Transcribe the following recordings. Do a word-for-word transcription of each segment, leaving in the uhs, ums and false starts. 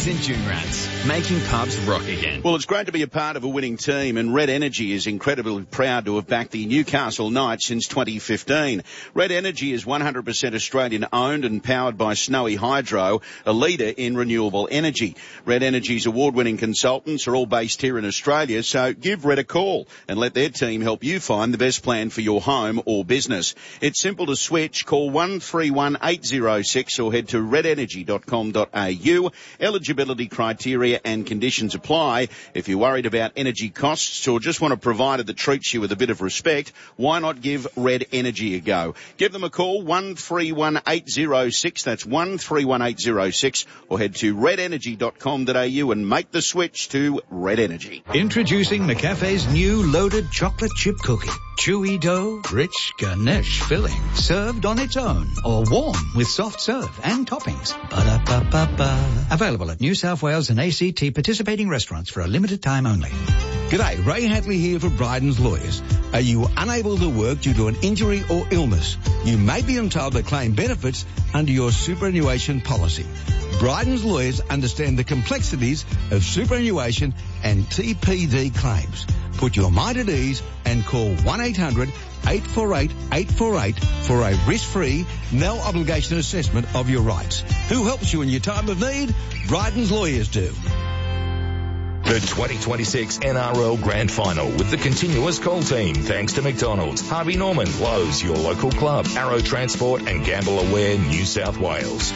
Reds and June Rats, making pubs rock again. Well, it's great to be a part of a winning team, and Red Energy is incredibly proud to have backed the Newcastle Knights since twenty fifteen. Red Energy is one hundred percent Australian owned and powered by Snowy Hydro, a leader in renewable energy. Red Energy's award-winning consultants are all based here in Australia, so give Red a call and let their team help you find the best plan for your home or business. It's simple to switch. Call one three one eight zero six or head to red energy dot com dot a u. Eligibility criteria and conditions apply. If you're worried about energy costs or just want a provider that treats you with a bit of respect, why not give Red Energy a go? Give them a call, one three one eight zero six, that's one three one eight zero six, or head to red energy dot com dot a u and make the switch to Red Energy. Introducing McCafe's new loaded chocolate chip cookie. Chewy dough, rich ganache filling, served on its own or warm with soft serve and toppings. Ba-da-ba-ba-ba. Available at New South Wales and A C T participating restaurants for a limited time only. G'day, Ray Hadley here for Bryden's Lawyers. Are you unable to work due to an injury or illness? You may be entitled to claim benefits under your superannuation policy. Bryden's Lawyers understand the complexities of superannuation and T P D claims. Put your mind at ease and call one eight hundred eight four eight eight four eight for a risk-free, no-obligation assessment of your rights. Who helps you in your time of need? Bryden's Lawyers do. The twenty twenty-six N R L Grand Final with the continuous call team, thanks to McDonald's, Harvey Norman, Lowe's, your local club, Arrow Transport and Gamble Aware, New South Wales.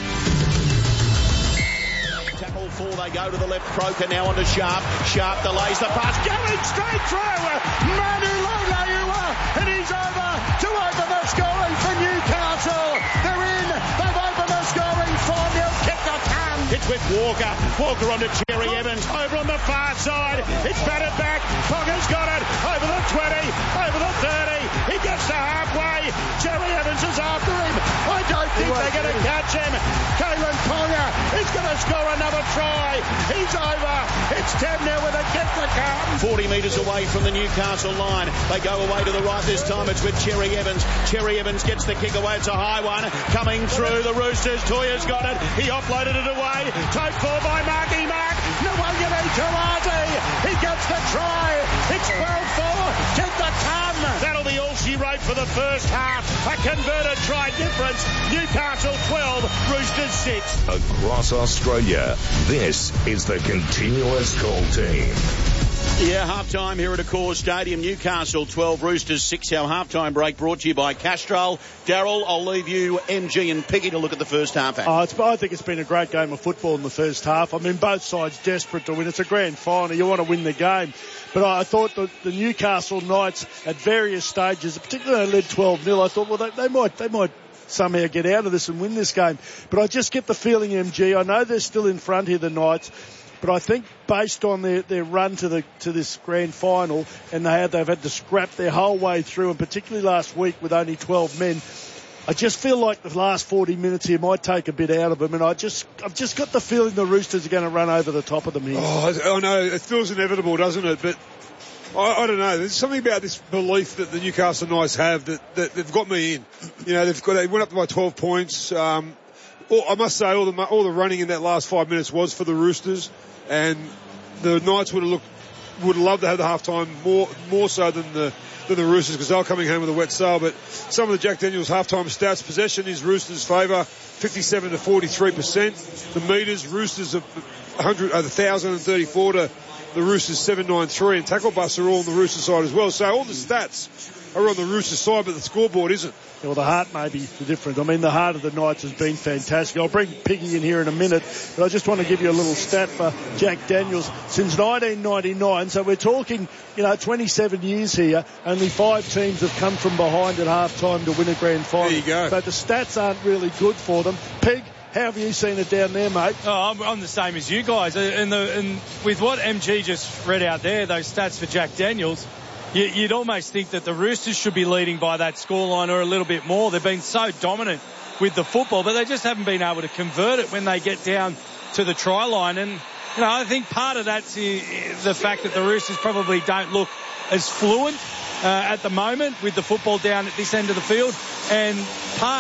Tackle four, they go to the left. Croker now onto Sharp. Sharp delays the pass, going straight through. Manu Leilua, and he's over to open the scoring for Newcastle. They're in. They've opened the scoring for nil. Kick the can. It's with Walker. Walker onto Cherry Evans. Over on the far side. It's batted back. Ponga's got it. Over the twenty. Over the thirty. He gets to halfway. Cherry Evans is after him. I don't think they're going to catch him. Kalen Ponga is going to score another try. He's over. It's ten now with a kick to come. forty metres away from the Newcastle line. They go away to the right this time. It's with Cherry Evans. Cherry Evans gets the kick away. It's a high one. Coming through the Roosters. Toya's got it. He offloaded it away. Take four by Marky Mark. Nawangani Tarati. He gets the try. It's twelve four. Kick the come. That'll be all she wrote for the first half. A converted try difference. Newcastle twelve. Roosters six. Across Australia, this is the continuous call team. Yeah, half-time here at Accor Stadium. Newcastle twelve, Roosters six. Our half-time break brought to you by Castrol. Darryl, I'll leave you, M G and Piggy to look at the first half. Oh, it's, I think it's been a great game of football in the first half. I mean, both sides desperate to win. It's a grand final. You want to win the game. But I thought that the Newcastle Knights at various stages, particularly they led twelve nil, I thought, well, they, they might, they might somehow get out of this and win this game. But I just get the feeling, M G, I know they're still in front here, the Knights, but I think based on their, their run to the to this grand final, and they had, they've had to scrap their whole way through, and particularly last week with only twelve men, I just feel like the last forty minutes here might take a bit out of them, and I just, I've just got the feeling the Roosters are going to run over the top of them here. Oh, I know, it feels inevitable, doesn't it? But I, I don't know. There's something about this belief that the Newcastle Knights have that, that they've got me in. You know, they've got, they went up by twelve points. Um, all, I must say, all the all the running in that last five minutes was for the Roosters, and the Knights would have looked, would have loved to have the half time more more so than the than the Roosters, because they were coming home with a wet sail. But some of the Jack Daniels halftime stats: possession is Roosters' favour, fifty-seven to forty-three percent. The metres, Roosters of one hundred, one thousand thirty-four to the Roosters seven ninety-three, and tackle busts are all on the Roosters side as well. So all the stats are on the Roosters side, but the scoreboard isn't. Well, the heart may be the difference. I mean, the heart of the Knights has been fantastic. I'll bring Piggy in here in a minute, but I just want to give you a little stat for Jack Daniels. Since nineteen ninety-nine, so we're talking, you know, twenty-seven years here, only five teams have come from behind at half-time to win a grand final. There you go. But the stats aren't really good for them. Pig, how have you seen it down there, mate? Oh, I'm, I'm the same as you guys. And, the, and with what M G just read out there, those stats for Jack Daniels, you, you'd almost think that the Roosters should be leading by that scoreline or a little bit more. They've been so dominant with the football, but they just haven't been able to convert it when they get down to the try line. And, you know, I think part of that's the fact that the Roosters probably don't look as fluent uh, at the moment with the football down at this end of the field. And part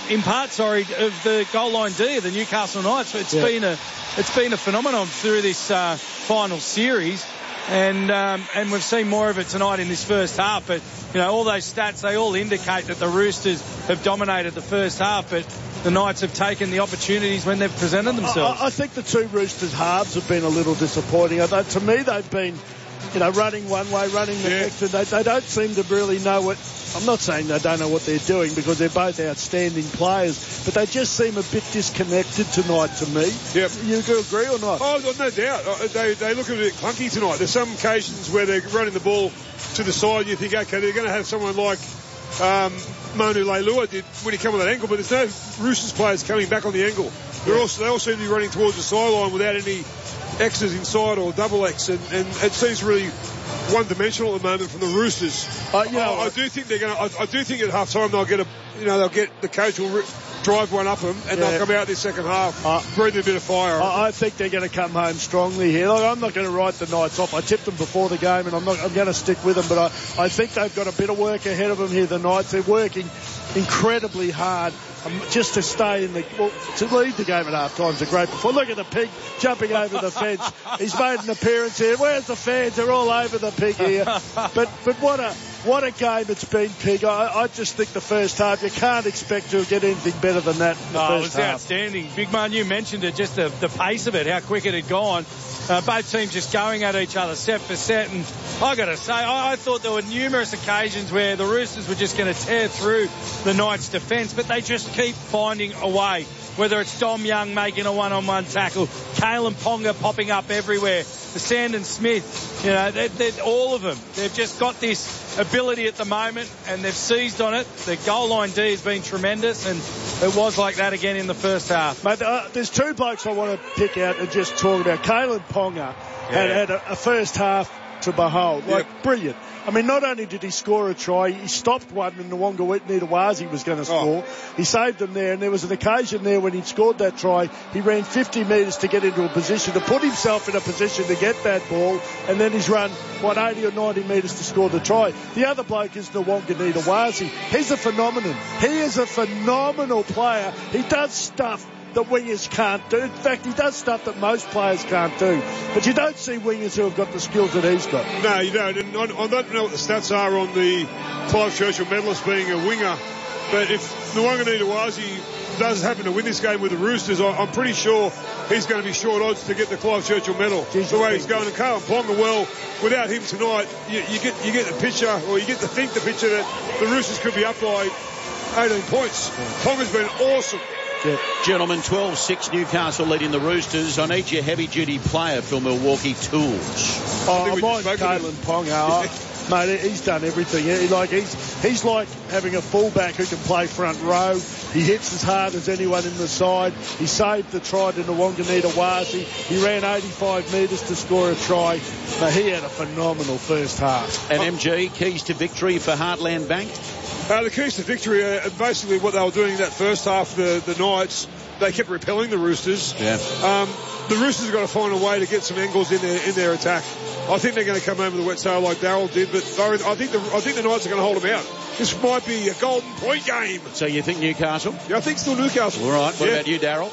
in part, sorry, of the goal line D of the Newcastle Knights. It's yeah. been a it's been a phenomenon through this uh, final series. And um, and we've seen more of it tonight in this first half. But, you know, all those stats, they all indicate that the Roosters have dominated the first half, but the Knights have taken the opportunities when they've presented themselves. I, I think the two Roosters halves have been a little disappointing. I, to me, they've been, you know, running one way, running the yeah. next, and they, they don't seem to really know what... I'm not saying they don't know what they're doing because they're both outstanding players, but they just seem a bit disconnected tonight to me. Yep. You agree or not? Oh, no doubt. They, they look a bit clunky tonight. There's some occasions where they're running the ball to the side and you think, okay, they're going to have someone like um, Manu Leilua did when he came on that angle, but there's no Roosters players coming back on the angle. They're also, they all seem to be running towards the sideline without any X's inside or double X, and, and it seems really one-dimensional at the moment from the Roosters. Uh, you know, I, I do think they're going to. I, I do think at half time they'll get a. You know, they'll get the coach will re- drive one up them, and yeah. they'll come out this second half, uh, breathing a bit of fire. I, I think they're going to come home strongly here. Like, I'm not going to write the Knights off. I tipped them before the game, and I'm not. I'm going to stick with them. But I, I think they've got a bit of work ahead of them here. The Knights. They're working incredibly hard. Um, just to stay in the, well, to lead the game at half time is a great performance. Look at the pig jumping over the fence. He's made an appearance here. Where's the fans? They're all over the pig here. But but what a what a game it's been, Pig. I, I just think the first half, you can't expect to get anything better than that in the no, first it was half. Outstanding. Big Man, you mentioned it, just the, the pace of it, how quick it had gone. Uh, both teams just going at each other set for set, and I got to say, I, I thought there were numerous occasions where the Roosters were just going to tear through the Knights' defence, but they just keep finding a way. Whether it's Dom Young making a one-on-one tackle, Kalen Ponga popping up everywhere, the Sandon Smith, you know, they're, they're, all of them. They've just got this ability at the moment, and they've seized on it. The goal line D has been tremendous, and it was like that again in the first half. Mate, uh, there's two blokes I want to pick out and just talk about. Kalen Ponga yeah. had, had a, a first half to behold. Like, yep. brilliant. I mean, not only did he score a try, he stopped one and Nwanga Nitawazi was going to score. Oh. He saved them there, and there was an occasion there when he scored that try. He ran fifty metres to get into a position, to put himself in a position to get that ball, and then he's run, what, eighty or ninety metres to score the try. The other bloke is Nwanga Nitawazi. He's a phenomenon. He is a phenomenal player. He does stuff that wingers can't do. In fact, he does stuff that most players can't do. But you don't see wingers who have got the skills that he's got. No, you don't. And I, I don't know what the stats are on the Clive Churchill medalist being a winger, but if Nwanga Nitawazi does happen to win this game with the Roosters, I, I'm pretty sure he's going to be short odds to get the Clive Churchill medal. Jeez, the way he's going. And Kalen Ponga, well, without him tonight, you, you get you get the picture, or you get to think the picture that the Roosters could be up by eighteen points. Ponga's been awesome. Yeah. Gentlemen, twelve six Newcastle leading the Roosters. I need your heavy-duty player for Milwaukee Tools. Oh, mine's Kalen Ponga. Mate, he's done everything. He, like he's he's like having a fullback who can play front row. He hits as hard as anyone in the side. He saved the try to Nwanga Nitawazi. He ran eighty-five metres to score a try. But he had a phenomenal first half. And M G, keys to victory for Heartland Bank? Uh, the keys to victory are basically what they were doing in that first half, the, the Knights. They kept repelling the Roosters. Yeah. Um, the Roosters have got to find a way to get some angles in their in their attack. I think they're going to come home with a wet sail like Darryl did, but I think the I think the Knights are going to hold them out. This might be a golden point game. So you think Newcastle? Yeah, I think still Newcastle. All right. What yeah. about you, Darryl?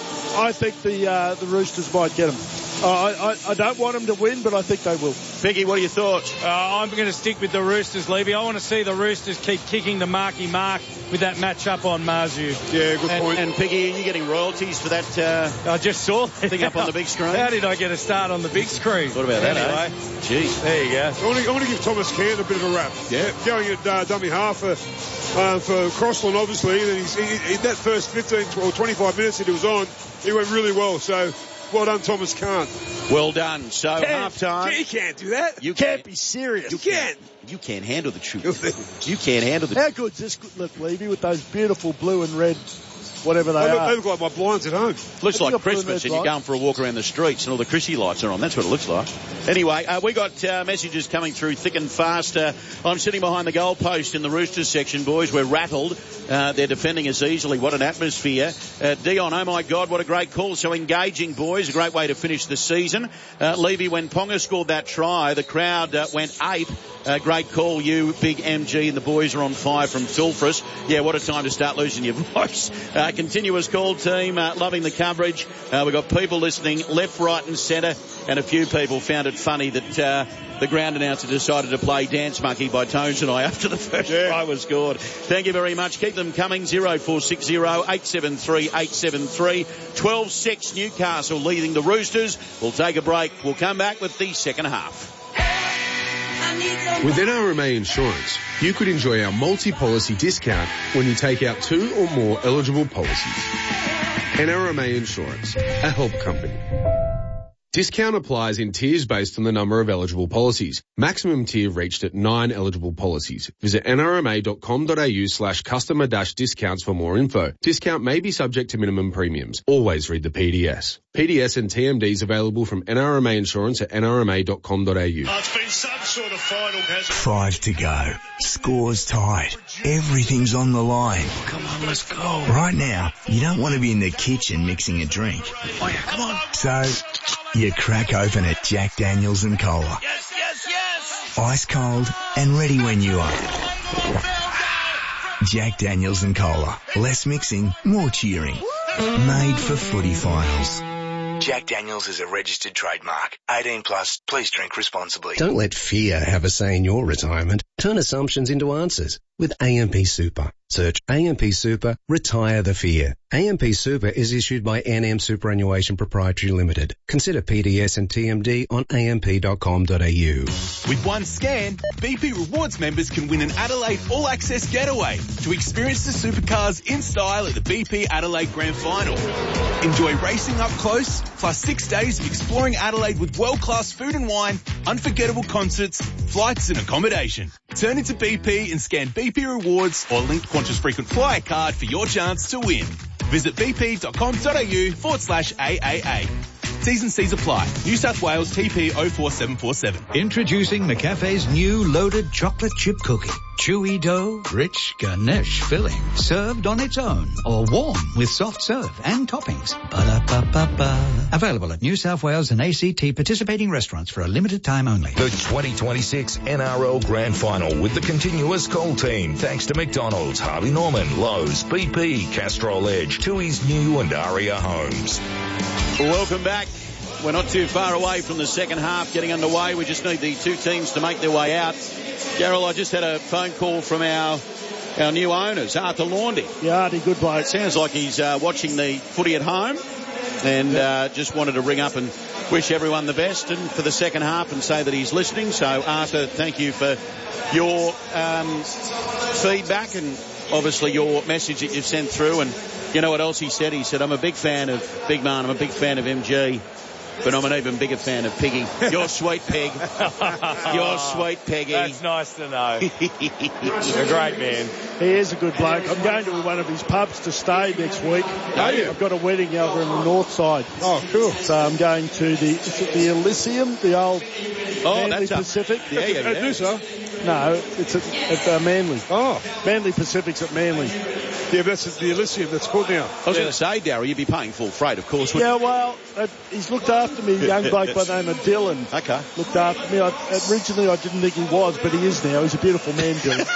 I think the uh, the Roosters might get them. Uh, I, I, I don't want them to win, but I think they will. Piggy, what are your thoughts? Uh, I'm going to stick with the Roosters, Levy. I want to see the Roosters keep kicking the marky mark with that match-up on Marzu. Yeah, good and, point. And Piggy, are you getting royalties for that? Uh, I just saw that thing up on the big screen. How did I get a start on the big screen? What about that, anyway? Eh? Geez. There you go. I want, to, I want to give Thomas Cant a bit of a rap. Yeah. Going at uh, dummy half for, uh, for Crossland, obviously. And he's, he, in that first fifteen or twenty-five minutes that he was on, he went really well. So, well done, Thomas Cant. Well done. So, half time. You can't do that. You can't be serious. You can't. You can't handle the truth. You can't handle the truth. How good's this look, Levy, with those beautiful blue and red whatever they They look, are. they look like my blinds at home. Looks What like you got put in Christmas there, and you're Dwight? going for a walk around the streets and all the Chrissy lights are on. That's what it looks like. Anyway, uh, we got uh, messages coming through thick and fast. Uh, I'm sitting behind the goalpost in the Roosters section, boys. We're rattled. Uh, they're defending us easily. What an atmosphere. Uh, Dion, oh my God, what a great call. So engaging, boys. A great way to finish the season. Uh, Levy, when Ponga scored that try, the crowd uh, went ape. Uh, great call, you, big M G, and the boys are on fire from Philfris. Yeah, what a time to start losing your voice. Uh, continuous call team, uh, loving the coverage. Uh, we've got people listening left, right and centre, and a few people found it funny that uh, the ground announcer decided to play Dance Monkey by Tones and I after the first Yeah. try was scored. Thank you very much. Keep them coming. zero four six zero, eight seven three, eight seven three. twelve six Newcastle leading the Roosters. We'll take a break. We'll come back with the second half. With N R M A Insurance, you could enjoy our multi-policy discount when you take out two or more eligible policies. N R M A Insurance, a help company. Discount applies in tiers based on the number of eligible policies. Maximum tier reached at nine eligible policies. Visit nrma.com.au slash customer dash discounts for more info. Discount may be subject to minimum premiums. Always read the P D S. P D S and T M Ds available from N R M A Insurance at n r m a dot com dot a u. Oh, it's been some sort of final, hasn't it? Five to go. Score's tied. Everything's on the line. Come on, let's go. Right now, you don't want to be in the kitchen mixing a drink. Oh, yeah, come on. So, you crack open a Jack Daniels and Cola. Yes, yes, yes. Ice cold and ready when you are. Jack Daniels and Cola. Less mixing, more cheering. Made for footy finals. Jack Daniels is a registered trademark. eighteen plus, please drink responsibly. Don't let fear have a say in your retirement. Turn assumptions into answers with A M P Super. Search A M P Super, retire the fear. A M P Super is issued by N M Superannuation Proprietary Limited. Consider P D S and T M D on a m p dot com dot a u. With one scan, B P Rewards members can win an Adelaide All-Access getaway to experience the supercars in style at the B P Adelaide Grand Final. Enjoy racing up close, plus six days of exploring Adelaide with world-class food and wine, unforgettable concerts, flights and accommodation. Turn into B P and scan B P Rewards or link Qantas Frequent Flyer card for your chance to win. Visit bp.com.au forward slash AAA. T's and C's apply. New South Wales T P oh four seven four seven. Introducing McCafe's new loaded chocolate chip cookie. Chewy dough, rich ganache filling, served on its own or warm with soft serve and toppings. Ba-da-ba-ba-ba. Available at New South Wales and A C T participating restaurants for a limited time only. The twenty twenty-six N R L Grand Final with the continuous call team. Thanks to McDonald's, Harvey Norman, Lowe's, B P, Castrol Edge, Tui's New and Aria Homes. Welcome back. We're not too far away from the second half getting underway. We just need the two teams to make their way out. Darryl, I just had a phone call from our our new owners, Arthur Laundy. Yeah, Artie, good bloke. Sounds like he's uh, watching the footy at home and uh, just wanted to ring up and wish everyone the best and for the second half and say that he's listening. So, Arthur, thank you for your um, feedback and obviously your message that you've sent through. And you know what else he said? He said, I'm a big fan of Big Man, I'm a big fan of M G, but I'm an even bigger fan of Piggy. You're sweet, Pig. You're sweet, Piggy. That's nice to know. You're a great man. He is a good bloke. I'm going to one of his pubs to stay next week. Are you? I've got a wedding over in the north side. Oh, cool. So I'm going to the, is it the Elysium, the old Oh, Manly that's a- Pacific? Yeah, yeah, At yeah. Noosa? No, it's at, at uh, Manly. Oh, Manly Pacific's at Manly. yeah, that's the Elysium. That's called now. I was going to say, Darryl, you'd be paying full freight, of course. wouldn't Yeah, well, uh, he's looked after me, a young bloke by the name of Dylan. you? Okay. Looked after me. I, originally, I didn't think he was, but he is now. He's a beautiful man, Dylan.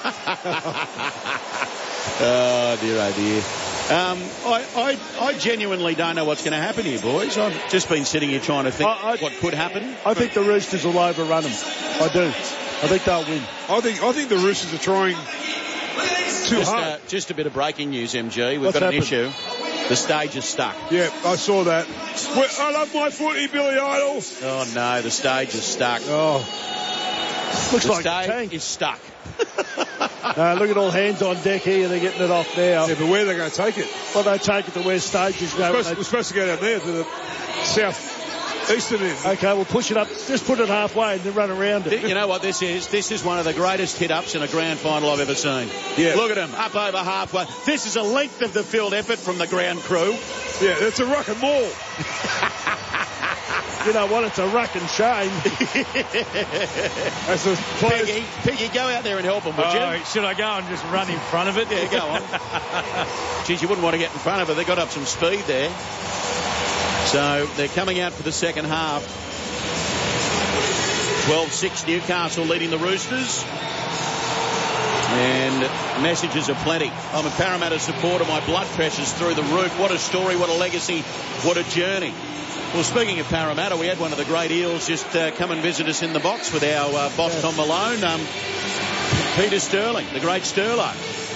Oh, dear, oh, dear. Um, I, I, I genuinely don't know what's going to happen here, boys. I've just been sitting here trying to think I- I- what could happen. I think the Roosters will overrun them. I do. I think they'll win. I think I think the Roosters are trying too Just, hard. uh, just a bit of breaking news, M G. We've What's got an happened? issue. The stage is stuck. Yeah, I saw that. Well, I love my footy, Billy Idol. Oh, no, the stage is stuck. Oh, looks The like a stage tank. is stuck. No, look at all hands on deck here. They're getting it off now. Yeah, but where are they going to take it? Well, they take it to where stages We're go. supposed, They- we're supposed to go down there to the south Eastern end. Okay, we'll push it up. Just put it halfway and then run around it. You know what this is? This is one of the greatest hit-ups in a grand final I've ever seen. Yeah. Look at him, up over halfway. This is a length of the field effort from the ground crew. Yeah, it's a rock and roll. You know what? It's a ruck and shame. That's a Piggy, Piggy, go out there and help him, would Oh, you? should I go and just run in front of it? Yeah, go on. Geez, you wouldn't want to get in front of it. They got up some speed there. So they're coming out for the second half. twelve six Newcastle leading the Roosters. And messages are plenty. I'm a Parramatta supporter. My blood pressure's through the roof. What a story, what a legacy, what a journey. Well, speaking of Parramatta, we had one of the great Eels just uh, come and visit us in the box with our uh, boss, yeah. Tom Malone. Um, Peter Sterling, the great Sterlo.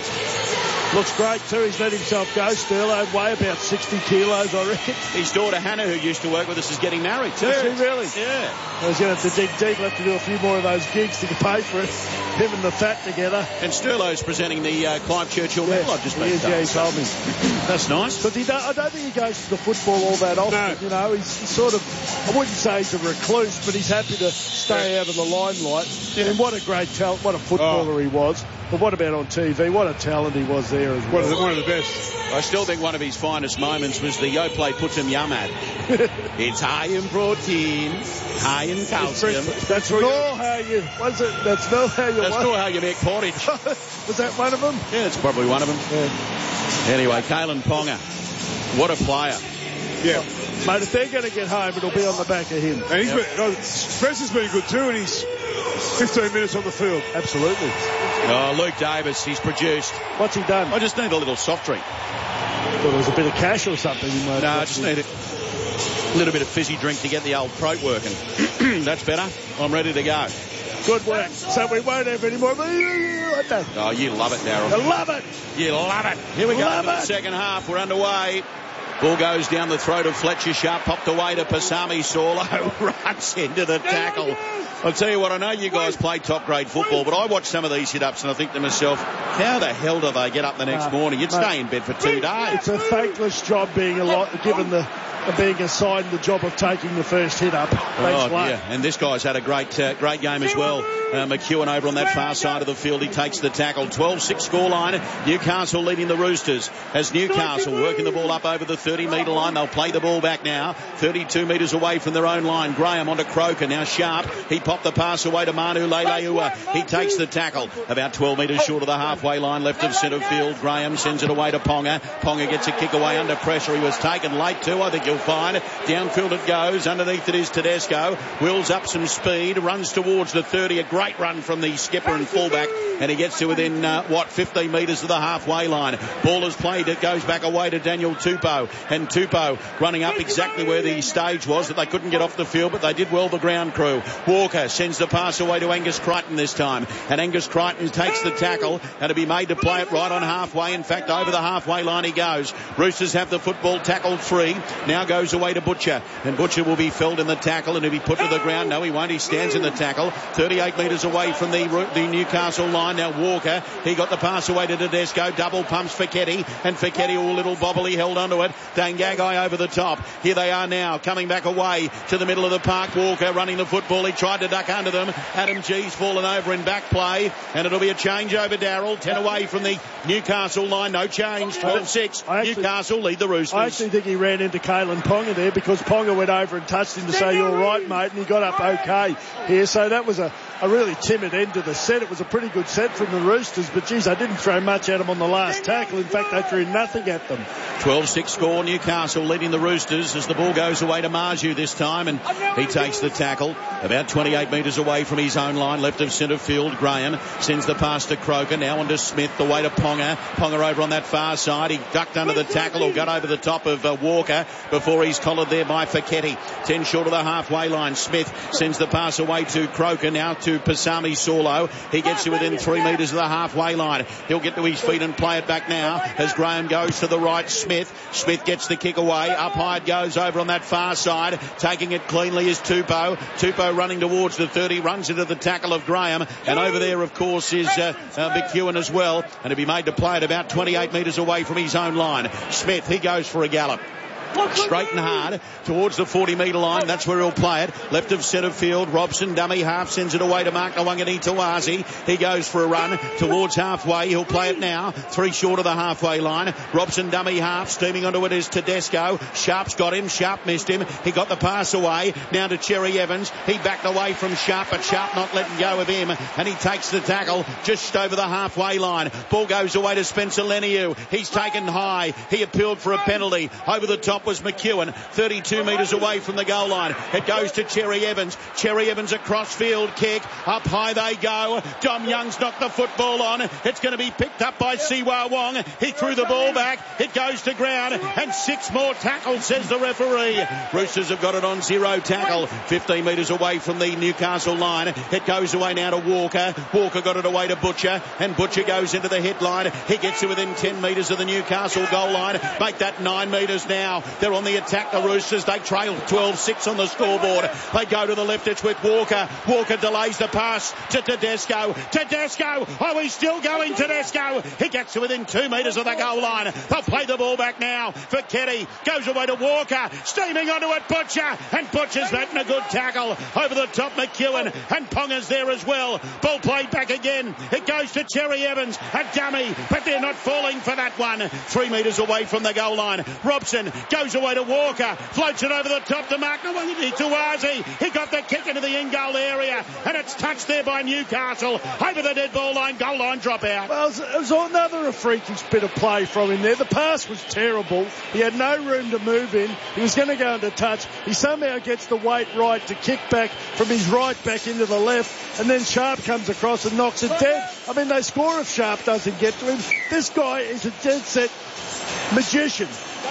Looks great too. He's let himself go. Sterlo, weigh about sixty kilos, I reckon. His daughter Hannah, who used to work with us, is getting married too. Is she really? Yeah. I was going to have to dig deep. We'll have to do a few more of those gigs to pay for it. Him and the fat together. And Sterlo's presenting the uh, Clive Churchill yes, medal. I've just he been is, yeah, he told me. That's nice. But he don't, I don't think he goes to the football all that often. No. You know, he's, he's sort of, I wouldn't say he's a recluse, but he's happy to stay out of the limelight. Yeah. And what a great talent, what a footballer oh. he was. But what about on T V? What a talent he was there as well. One of the, one of the best. I still think one of his finest moments was the Yoplait puts him yum at. It's high in protein, high in calcium. That's not how you, what's it? That's not how you, That's not how you make porridge. Was that one of them? Yeah, it's probably one of them. Yeah. Anyway, Kalen Ponga, what a player. Yeah. Mate, if they're going to get home, it'll be on the back of him. And he's yep. been, no, Spencer's been good too, and he's fifteen minutes on the field. Absolutely. Oh, Luke Davis, he's produced. What's he done? I just need a little soft drink. Well, there was a bit of cash or something. You might no, I just need a little bit of fizzy drink to get the old throat working. That's better. I'm ready to go. Good work. So we won't have any more. Oh, you love it, Darryl. I love it. You love it. Here we go. Love into the second half. We're underway. Ball goes down the throat of Fletcher Sharp, popped away to Pasami Saulo, runs into the tackle. I'll tell you what, I know you guys play top grade football, but I watch some of these hit-ups and I think to myself, how the hell do they get up the next uh, morning? You'd mate, stay in bed for two days. It's a thankless job being a lot, given the being assigned the job of taking the first hit up. Thanks, oh, yeah. And this guy's had a great uh, great game as well. Uh, McEwen over on that far side of the field. He takes the tackle. twelve six scoreline. Newcastle leading the Roosters as Newcastle working the ball up over the thirty metre line. They'll play the ball back now. thirty-two metres away from their own line. Graham onto Croker. Now Sharp. He popped the pass away to Manu Leilua. He takes the tackle. About twelve metres short of the halfway line left of centre field. Graham sends it away to Ponga. Ponga gets a kick away under pressure. He was taken late too, I think you'll find. Downfield it goes. Underneath it is Tedesco. Wheels up some speed. Runs towards the thirty. A great run from the skipper and fullback. And he gets to within, uh, what, fifteen metres of the halfway line. Ball is played. It goes back away to Daniel Tupou. And Tupou running up exactly where the stage was that they couldn't get off the field, but they did well, the ground crew. Walker sends the pass away to Angus Crichton this time. And Angus Crichton takes the tackle and to be made to play it right on halfway. In fact, over the halfway line he goes. Roosters have the football, tackled three. Now goes away to Butcher. And Butcher will be felled in the tackle and he'll be put to the ground. No, he won't. He stands in the tackle. thirty-eight metres away from the, the Newcastle line. Now Walker, he got the pass away to Tedesco. Double pumps Feketi. And Feketi, all little bobbly, held onto it. Dangagai over the top. Here they are now, coming back away to the middle of the park. Walker running the football. He tried to duck under them. Adam G's fallen over in back play. And it'll be a change over, Darryl. ten away from the Newcastle line. No change. twelve six. Newcastle lead the Roosters. I actually think he ran into Kalen Ponga there because Ponga went over and touched him to say, you're right, mate. And he got up okay here. So that was a, a really timid end to the set. It was a pretty good set from the Roosters. But, geez, they didn't throw much at them on the last tackle. In fact, they threw nothing at them. twelve six score. Newcastle leading the Roosters as the ball goes away to Marju this time. And he takes the tackle about twenty-eight metres away from his own line, left of centre field. Graham sends the pass to Croker. Now on to Smith. The way to Ponga. Ponga over on that far side. He ducked under the tackle or got over the top of uh, Walker before he's collared there by Feketi. ten short of the halfway line. Smith sends the pass away to Croker. Now to Pasami Saulo. He gets to within three metres of the halfway line. He'll get to his feet and play it back now as Graham goes to the right. Smith. Smith gets the kick away. Up high it goes over on that far side. Taking it cleanly is Tupou. Tupou running towards the thirty. Runs into the tackle of Graham. And over there, of course, is uh, uh, McEwen as well. And to be made to play it about twenty-eight metres away from his own line. Smith, he goes for a gallop. Straight and hard towards the forty metre line. That's where he'll play it. Left of centre field. Robson, dummy half, sends it away to Mark Nawangani Tawazi. He goes for a run towards halfway. He'll play it now. Three short of the halfway line. Robson, dummy half, steaming onto it is Tedesco. Sharp's got him. Sharp missed him. He got the pass away. Now to Cherry Evans. He backed away from Sharp, but Sharp not letting go of him. And he takes the tackle just over the halfway line. Ball goes away to Spencer Leniu. He's taken high. He appealed for a penalty. Over the top was McEwen. thirty-two metres away from the goal line. It goes to Cherry Evans. Cherry Evans across field kick. Up high they go. Dom Young's knocked the football on. It's going to be picked up by Siwa Wong. He threw the ball back. It goes to ground. And six more tackles, says the referee. Roosters have got it on zero tackle. fifteen metres away from the Newcastle line. It goes away now to Walker. Walker got it away to Butcher. And Butcher goes into the hit line. He gets to within ten metres of the Newcastle goal line. Make that nine metres now. They're on the attack, the Roosters. They trail twelve six on the scoreboard. They go to the left. It's with Walker. Walker delays the pass to Tedesco. Tedesco. Oh, he's still going, Tedesco. He gets to within two metres of the goal line. They'll play the ball back now for Keddy. Goes away to Walker. Steaming onto it, Butcher. And Butcher's making a good tackle. Over the top, McEwen. And Ponga's there as well. Ball played back again. It goes to Cherry Evans. A dummy. But they're not falling for that one. Three metres away from the goal line. Robson goes away to Walker. Floats it over the top to Mark Nawangani Tawazi. He got the kick into the in-goal area. And it's touched there by Newcastle. Over the dead ball line. Goal line drop out. Well, it was, it was another freakish bit of play from him there. The pass was terrible. He had no room to move in. He was going to go into touch. He somehow gets the weight right to kick back from his right back into the left. And then Sharp comes across and knocks it dead. I mean, they score if Sharp doesn't get to him. This guy is a dead set magician.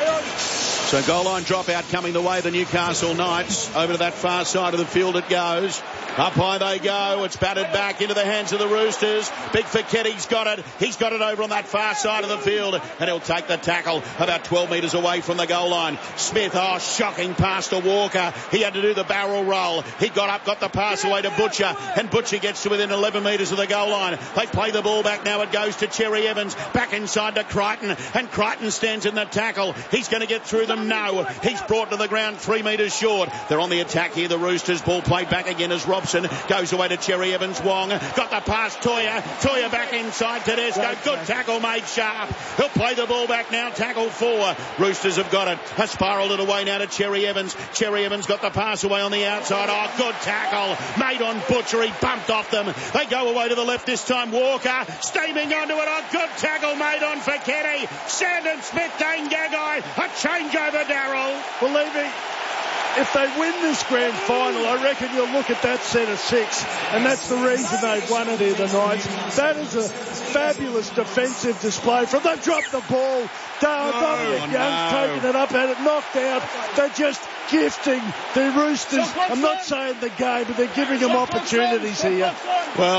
So goal line dropout coming the way of the Newcastle Knights. Over to that far side of the field it goes. Up high they go. It's batted back into the hands of the Roosters. Big Ficketti's got it. He's got it over on that far side of the field. And he'll take the tackle about twelve metres away from the goal line. Smith, oh, shocking pass to Walker. He had to do the barrel roll. He got up, got the pass away to Butcher. And Butcher gets to within eleven metres of the goal line. They play the ball back now. It goes to Cherry Evans. Back inside to Crichton. And Crichton stands in the tackle. He's going to get through them. No. He's brought to the ground three metres short. They're on the attack here. The Roosters. Ball played back again as Robson goes away to Cherry Evans. Wong got the pass. Toya. Toya back inside. Tedesco. Good tackle made Sharp. He'll play the ball back now. Tackle four. Roosters have got it. Has spiralled it away now to Cherry Evans. Cherry Evans got the pass away on the outside. Oh, good tackle made on Butcher. He bumped off them. They go away to the left this time. Walker steaming onto it. Oh, good tackle made on Ficketty. Sandon Smith, Dane Gagai. A changeover, Darryl. Believe me, if they win this grand final, I reckon you'll look at that set of six, and that's the reason they've won it here, the Knights. That is a fabulous defensive display from them. Dropped the ball. Dale, no, Dominic Young's no. taking it up, had it knocked out. They're just gifting the Roosters. I'm not saying the game, but they're giving them opportunities here. Well,